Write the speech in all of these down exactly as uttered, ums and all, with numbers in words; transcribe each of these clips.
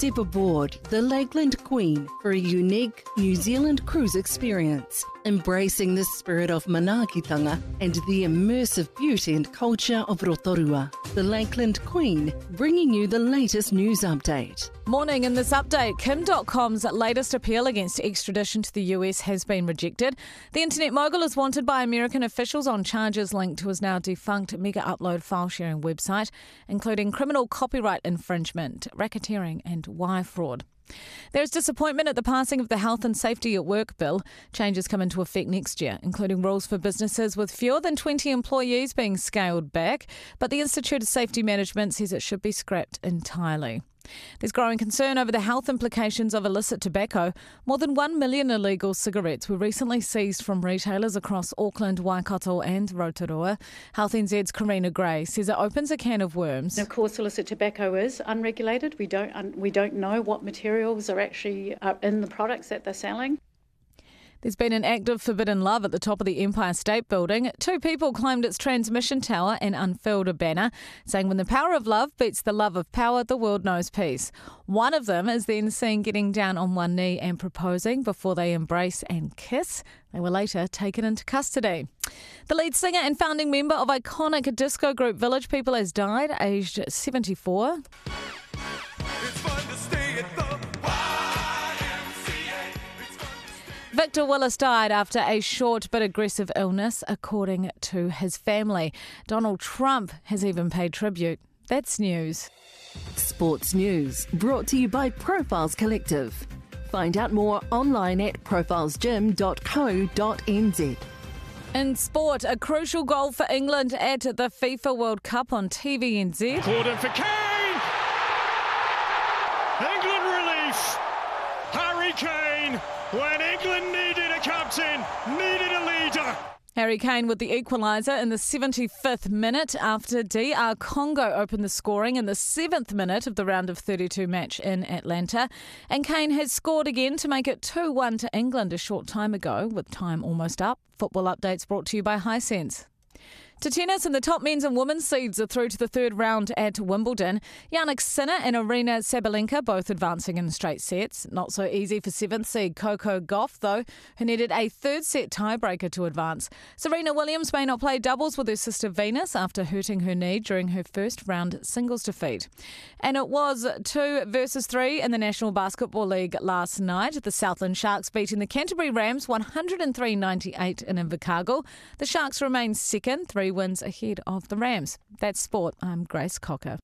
Step aboard the Lakeland Queen for a unique New Zealand cruise experience, embracing the spirit of manaakitanga and the immersive beauty and culture of Rotorua. The Lakeland Queen, bringing you the latest news update. Morning. In this update, Kim dot com's latest appeal against extradition to the U S has been rejected. The internet mogul is wanted by American officials on charges linked to his now defunct mega upload file sharing website, including criminal copyright infringement, racketeering and wire fraud. There is disappointment at the passing of the Health and Safety at Work Bill. Changes come into effect next year, including rules for businesses with fewer than twenty employees being scaled back, but the Institute of Safety Management says it should be scrapped entirely. There's growing concern over the health implications of illicit tobacco. More than one million illegal cigarettes were recently seized from retailers across Auckland, Waikato and Rotorua. Health N Z's Karina Gray says it opens a can of worms. Of course, illicit tobacco is unregulated. We don't un- we don't know what materials are actually uh, in the products that they're selling. There's been an act of forbidden love at the top of the Empire State Building. Two people climbed its transmission tower and unfurled a banner saying when the power of love beats the love of power, the world knows peace. One of them is then seen getting down on one knee and proposing before they embrace and kiss. They were later taken into custody. The lead singer and founding member of iconic disco group Village People has died, aged seventy-four. It's fun to stay at the Victor Willis died after a short but aggressive illness, according to his family. Donald Trump has even paid tribute. That's news. Sports news brought to you by Profiles Collective. Find out more online at profiles gym dot co dot n z. In sport, a crucial goal for England at the FIFA World Cup on T V N Z. Called in for Kane! England relief! Harry Kane! When England needed a captain, needed a leader. Harry Kane with the equaliser in the seventy-fifth minute after D R Congo opened the scoring in the seventh minute of the round of thirty-two match in Atlanta. And Kane has scored again to make it two one to England a short time ago, with time almost up. Football updates brought to you by Hisense. To tennis, and the top men's and women's seeds are through to the third round at Wimbledon. Jannik Sinner and Arina Sabalenka both advancing in straight sets. Not so easy for seventh seed Coco Gauff, though, who needed a third set tiebreaker to advance. Serena Williams may not play doubles with her sister Venus after hurting her knee during her first round singles defeat. And it was two versus three in the National Basketball League last night. The Southland Sharks beating the Canterbury Rams one oh three ninety-eight in Invercargill. The Sharks remain second, three wins ahead of the Rams. That's sport. I'm Grace Cocker.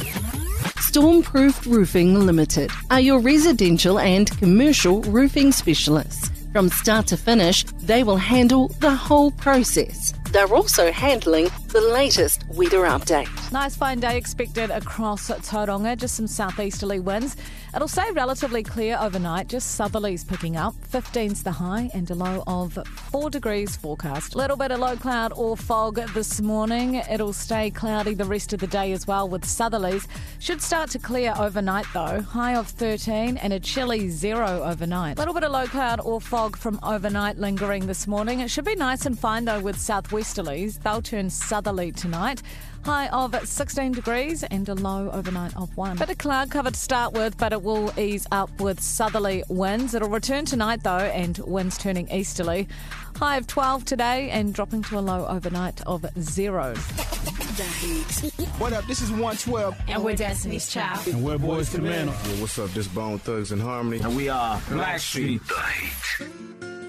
Stormproof Roofing Limited are your residential and commercial roofing specialists. From start to finish, they will handle the whole process. They're also handling the latest weather update. Nice fine day expected across Tauranga, just some southeasterly winds. It'll stay relatively clear overnight, just southerlies picking up. fifteen's the high and a low of four degrees forecast. Little bit of low cloud or fog this morning. It'll stay cloudy the rest of the day as well with southerlies. Should start to clear overnight though. High of thirteen and a chilly zero overnight. Little bit of low cloud or fog from overnight lingering this morning. It should be nice and fine though with southwesterlies. They'll turn southerly tonight. High of sixteen degrees and a low overnight of one. Bit of cloud cover to start with, but it will ease up with southerly winds. It'll return tonight though, and winds turning easterly. High of twelve today and dropping to a low overnight of zero. What up? This is one twelve. And we're Destiny's Child. And we're Boys to Men. Yeah, what's up? This Bone Thugs and Harmony. And we are Blackstreet. The Heat.